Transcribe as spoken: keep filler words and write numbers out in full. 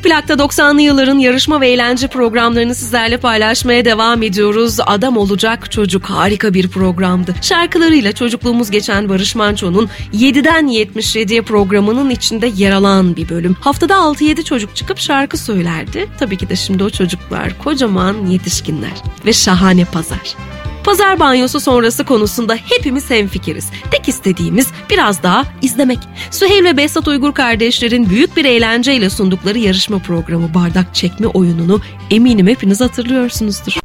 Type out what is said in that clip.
Açık Plak'ta doksanlı yılların yarışma ve eğlence programlarını sizlerle paylaşmaya devam ediyoruz. Adam Olacak Çocuk harika bir programdı. Şarkılarıyla çocukluğumuz geçen Barış Manço'nun yediden yetmiş yediye programının içinde yer alan bir bölüm. Haftada altı yedi çocuk çıkıp şarkı söylerdi. Tabii ki de şimdi o çocuklar kocaman yetişkinler ve şahane pazar. Pazar banyosu sonrası konusunda hepimiz hemfikiriz. Tek istediğimiz biraz daha izlemek. Süheyl ve Behzat Uygur kardeşlerin büyük bir eğlenceyle sundukları yarışma programı Bardak Çekme oyununu eminim hepiniz hatırlıyorsunuzdur.